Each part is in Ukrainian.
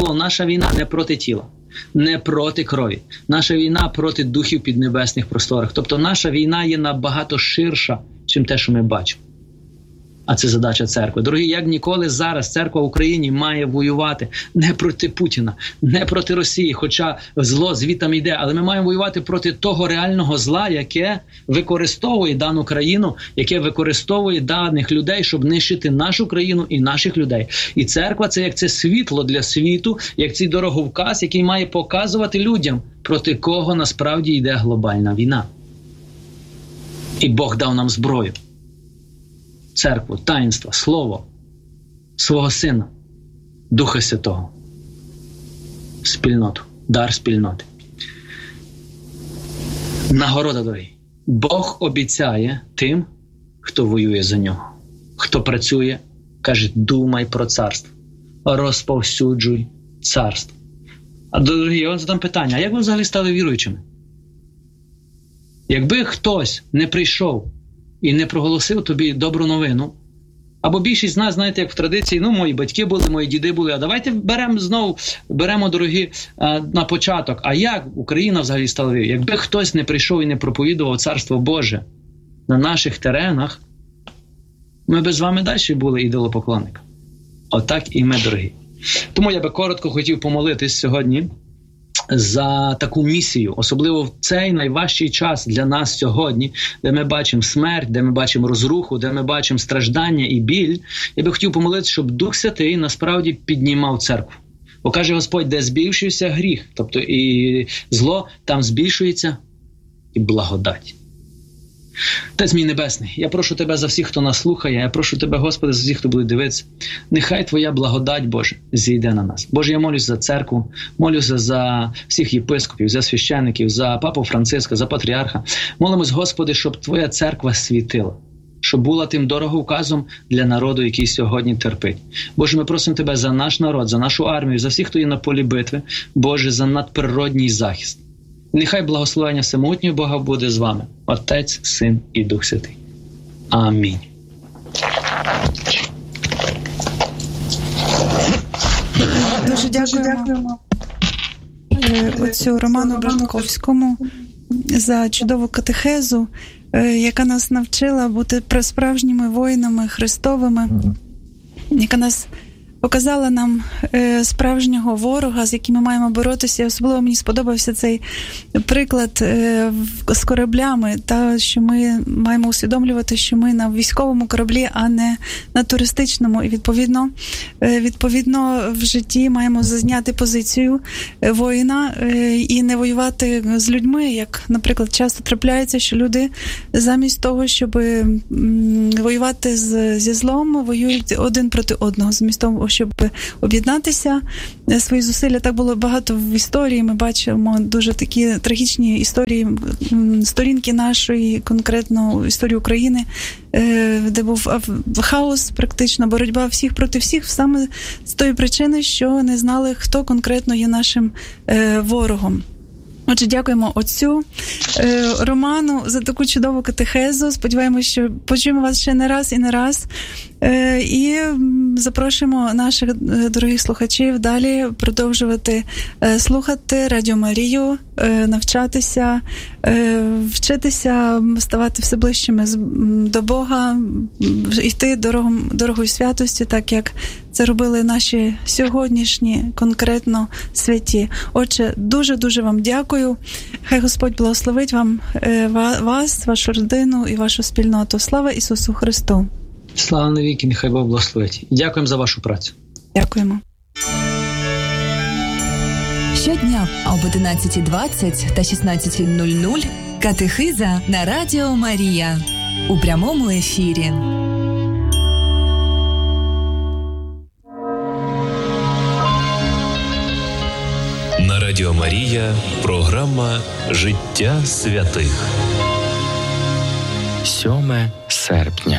слово, наша війна не проти тіла, не проти крові. Наша війна проти духів піднебесних просторах. Тобто наша війна є набагато ширша, чим те, що ми бачимо. А це задача церкви. Дорогі, як ніколи зараз церква в Україні має воювати не проти Путіна, не проти Росії, хоча зло звідти йде, але ми маємо воювати проти того реального зла, яке використовує дану країну, яке використовує даних людей, щоб нищити нашу країну і наших людей. І церква – це як це світло для світу, як цей дороговказ, який має показувати людям, проти кого насправді йде глобальна війна. І Бог дав нам зброю. Церкву, таїнства, слово, свого Сина, Духа Святого, спільноту, дар спільноти. Нагорода, дорогі. Бог обіцяє тим, хто воює за нього, хто працює, каже, думай про царство, розповсюджуй царство. А, дорогі, я вам задам питання, а як ви взагалі стали віруючими? Якби хтось не прийшов і не проголосив тобі добру новину, або більшість з нас, знаєте, як в традиції, мої батьки були, мої діди були, а давайте беремо, дорогі, на початок. А як Україна взагалі стала вірою? Якби хтось не прийшов і не проповідував Царство Боже на наших теренах, ми б з вами далі були ідолопоклонниками. Отак і ми, дорогі. Тому я би коротко хотів помолитись сьогодні за таку місію, особливо в цей найважчий час для нас сьогодні, де ми бачимо смерть, де ми бачимо розруху, де ми бачимо страждання і біль. Я би хотів помолитися, щоб Дух Святий насправді піднімав церкву. Бо каже Господь, де збільшується гріх, тобто і зло, там збільшується і благодать. Отець мій Небесний, я прошу Тебе за всіх, хто нас слухає, я прошу Тебе, Господи, за всіх, хто буде дивитися. Нехай Твоя благодать, Боже, зійде на нас. Боже, я молюсь за церкву, молюся за всіх єпископів, за священників, за папу Франциска, за патріарха. Молимось, Господи, щоб Твоя церква світила, щоб була тим дороговказом для народу, який сьогодні терпить. Боже, ми просимо Тебе за наш народ, за нашу армію, за всіх, хто є на полі битви, Боже, за надприродній захист. Нехай благословення всемогутнього Бога буде з вами. Отець, Син і Дух Святий. Амінь. Дуже дякуємо отцю Роману Братковському за чудову катехезу, яка нас навчила бути справжніми воїнами Христовими, яка нас показала нам справжнього ворога, з яким ми маємо боротися. Особливо мені сподобався цей приклад з кораблями, що ми маємо усвідомлювати, що ми на військовому кораблі, а не на туристичному. І відповідно в житті маємо зайняти позицію воїна і не воювати з людьми, як, наприклад, часто трапляється, що люди замість того, щоб воювати зі злом, воюють один проти одного, замість того, щоб об'єднатися, свої зусилля. Так було багато в історії. Ми бачимо дуже такі трагічні історії, сторінки нашої, конкретно історії України, де був хаос, практично боротьба всіх проти всіх, саме з тої причини, що не знали, хто конкретно є нашим ворогом. Отже, дякуємо отцю Роману за таку чудову катехезу. Сподіваємося, що почуємо вас ще не раз і не раз. І запрошуємо наших дорогих слухачів далі продовжувати слухати Радіо Марію, навчатися, вчитися, ставати все ближчими до Бога, йти дорогою святості, так як це робили наші сьогоднішні конкретно святі. Отже, дуже-дуже вам дякую. Хай Господь благословить вам, вас, вашу родину і вашу спільноту. Слава Ісусу Христу! Слава навіки, нехай Бог благословить. Дякуємо за вашу працю. Дякуємо. Щодня об 11:20 та 16:00 катехиза на Радіо Марія у прямому ефірі. На Радіо Марія програма «Життя святих». 7 серпня.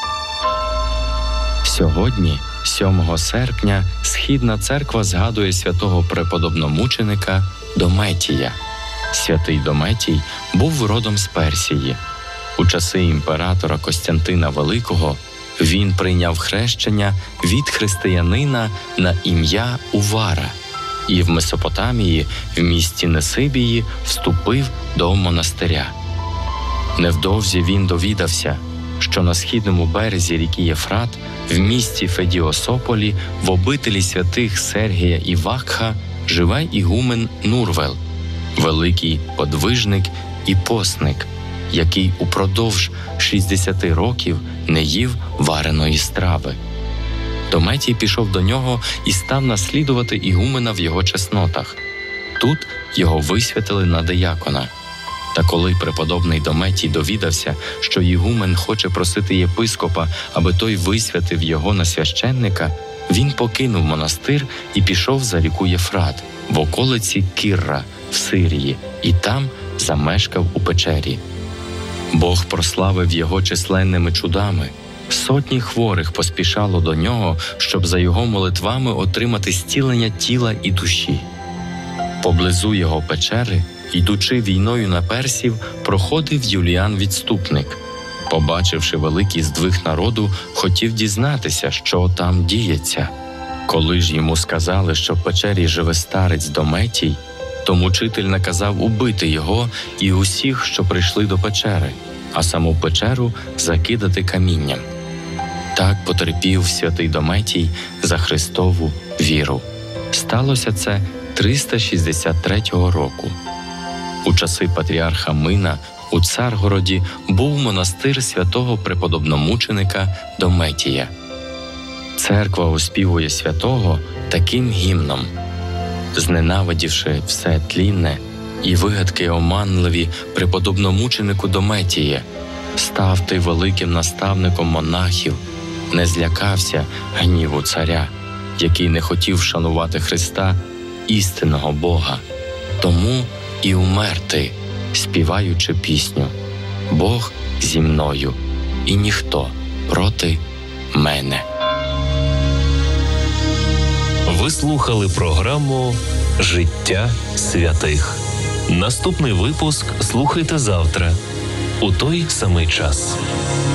Сьогодні, 7 серпня, Східна церква згадує святого преподобномученика Дометія. Святий Дометій був родом з Персії. У часи імператора Костянтина Великого він прийняв хрещення від християнина на ім'я Увара. і в Месопотамії, в місті Несибії, вступив до монастиря. Невдовзі він довідався, що на східному березі ріки Єфрат, в місті Федіосополі, в обителі святих Сергія і Вакха, живе ігумен Нурвел, великий подвижник і посник, який упродовж 60 років не їв вареної страви. Дометій пішов до нього і став наслідувати ігумена в його чеснотах. Тут його висвятили на диякона. Та коли преподобний Дометій довідався, що ігумен хоче просити єпископа, аби той висвятив його на священника, він покинув монастир і пішов за ріку Єфрат, в околиці Кірра, в Сирії, і там замешкав у печері. Бог прославив його численними чудами. Сотні хворих поспішало до нього, щоб за його молитвами отримати зцілення тіла і душі. Поблизу його печери, йдучи війною на персів, проходив Юліан Відступник. Побачивши великий здвиг народу, хотів дізнатися, що там діється. Коли ж йому сказали, що в печері живе старець Дометій, то мучитель наказав убити його і усіх, що прийшли до печери, а саму печеру закидати камінням. Так потерпів святий Дометій за Христову віру. Сталося це 363 року. У часи патріарха Мина у Царгороді був монастир святого преподобномученика Дометія. Церква оспівує святого таким гімном: «Зненавидівши все тлінне і вигадки оманливі преподобномученику Дометіє, став ти великим наставником монахів, не злякався гніву царя, який не хотів шанувати Христа, істинного Бога. Тому і умер ти, співаючи пісню: Бог зі мною, і ніхто проти мене». Ви слухали програму «Життя святих». Наступний випуск слухайте завтра у той самий час.